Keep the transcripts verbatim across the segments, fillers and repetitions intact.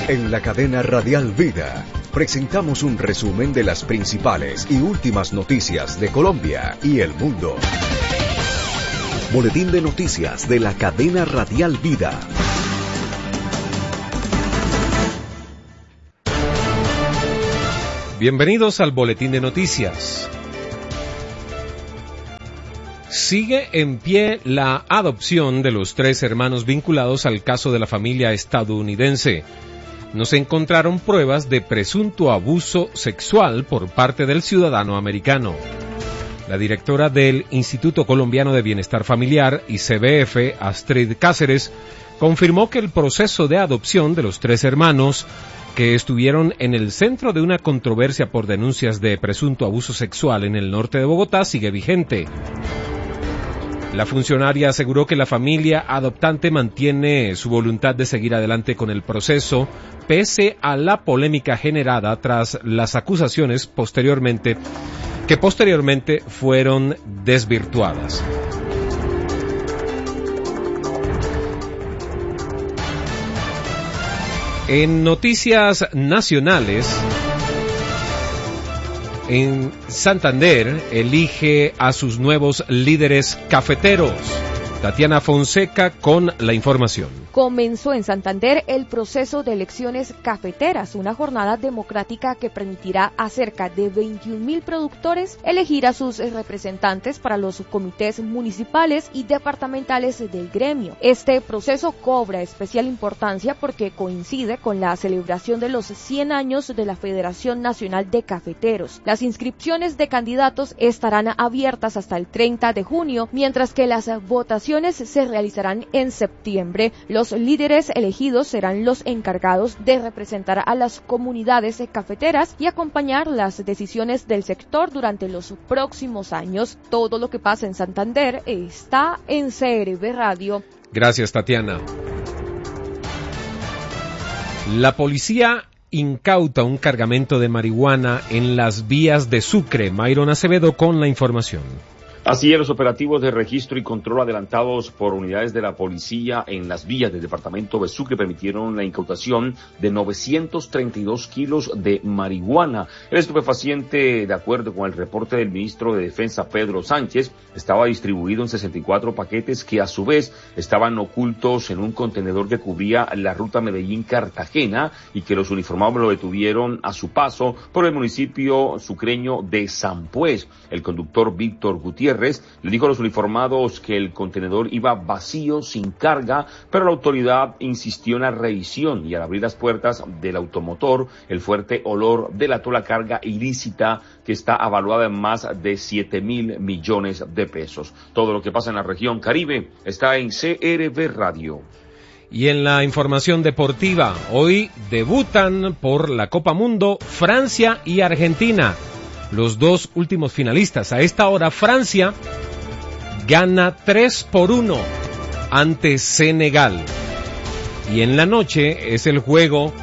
En la cadena Radial Vida presentamos un resumen de las principales y últimas noticias de Colombia y el mundo. Boletín de noticias de la cadena Radial Vida. Bienvenidos al Boletín de Noticias. Sigue en pie la adopción de los tres hermanos vinculados al caso de la familia estadounidense. No se encontraron pruebas de presunto abuso sexual por parte del ciudadano americano. La directora del Instituto Colombiano de Bienestar Familiar, I C B F, Astrid Cáceres, confirmó que el proceso de adopción de los tres hermanos, que estuvieron en el centro de una controversia por denuncias de presunto abuso sexual en el norte de Bogotá, sigue vigente. La funcionaria aseguró que la familia adoptante mantiene su voluntad de seguir adelante con el proceso, pese a la polémica generada tras las acusaciones posteriormente, que posteriormente fueron desvirtuadas. En noticias nacionales, en Santander elige a sus nuevos líderes cafeteros. Tatiana Fonseca con la información. Comenzó en Santander el proceso de elecciones cafeteras, una jornada democrática que permitirá a cerca de veintiún mil productores elegir a sus representantes para los comités municipales y departamentales del gremio. Este proceso cobra especial importancia porque coincide con la celebración de los cien años de la Federación Nacional de Cafeteros. Las inscripciones de candidatos estarán abiertas hasta el treinta de junio, mientras que las votaciones se realizarán en septiembre. Los líderes elegidos serán los encargados de representar a las comunidades cafeteras y acompañar las decisiones del sector durante los próximos años. Todo lo que pasa en Santander está en C R V Radio. Gracias, Tatiana. La policía incauta un cargamento de marihuana en las vías de Sucre. Mayron Acevedo con la información. Así es, los operativos de registro y control adelantados por unidades de la policía en las vías del departamento de Sucre permitieron la incautación de novecientos treinta y dos kilos de marihuana. El estupefaciente, de acuerdo con el reporte del ministro de Defensa Pedro Sánchez, estaba distribuido en sesenta y cuatro paquetes que a su vez estaban ocultos en un contenedor que cubría la ruta Medellín-Cartagena y que los uniformados lo detuvieron a su paso por el municipio sucreño de Sampués. El conductor Víctor Gutiérrez le dijo a los uniformados que el contenedor iba vacío, sin carga, pero la autoridad insistió en la revisión y al abrir las puertas del automotor, el fuerte olor delató la carga ilícita que está avaluada en más de siete mil millones de pesos. Todo lo que pasa en la región Caribe está en C R V Radio. Y en la información deportiva, hoy debutan por la Copa Mundo Francia y Argentina, los dos últimos finalistas. A esta hora Francia gana tres por uno ante Senegal. Y en la noche es el juego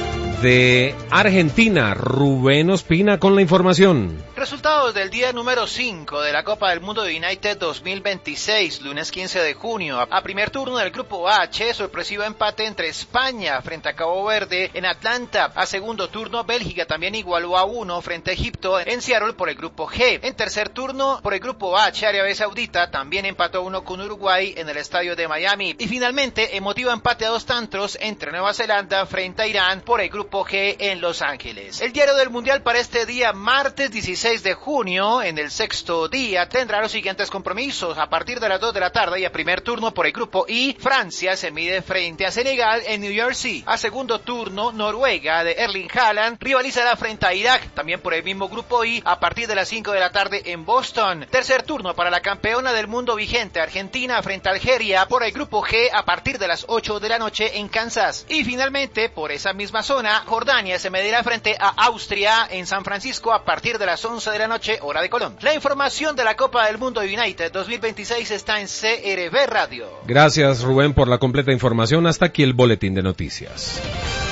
de Argentina. Rubén Ospina con la información. Resultados del día número cinco de la Copa del Mundo de United dos mil veintiséis, lunes quince de junio. A primer turno del grupo H, sorpresivo empate entre España frente a Cabo Verde en Atlanta. A segundo turno, Bélgica también igualó a uno frente a Egipto en Seattle por el grupo G. En tercer turno, por el grupo H, Arabia Saudita también empató uno con Uruguay en el estadio de Miami. Y finalmente, emotivo empate a dos tantos entre Nueva Zelanda frente a Irán por el grupo G en Los Ángeles. El diario del Mundial para este día, martes dieciséis de junio, en el sexto día, tendrá los siguientes compromisos. A partir de las dos de la tarde y a primer turno por el grupo I, Francia se mide frente a Senegal en New Jersey. A segundo turno, Noruega de Erling Haaland rivalizará frente a Irak, también por el mismo grupo I, a partir de las cinco de la tarde en Boston. Tercer turno para la campeona del mundo vigente, Argentina frente a Algeria por el grupo G, a partir de las ocho de la noche en Kansas. Y finalmente, por esa misma zona, Jordania se medirá frente a Austria en San Francisco a partir de las once de la noche, hora de Colombia. La información de la Copa del Mundo United dos mil veintiséis está en C R V Radio. Gracias, Rubén, por la completa información. Hasta aquí el boletín de noticias.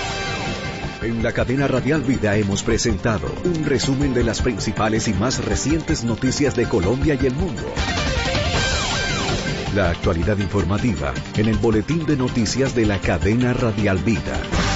En la cadena Radial Vida hemos presentado un resumen de las principales y más recientes noticias de Colombia y el mundo. La actualidad informativa en el boletín de noticias de la cadena Radial Vida.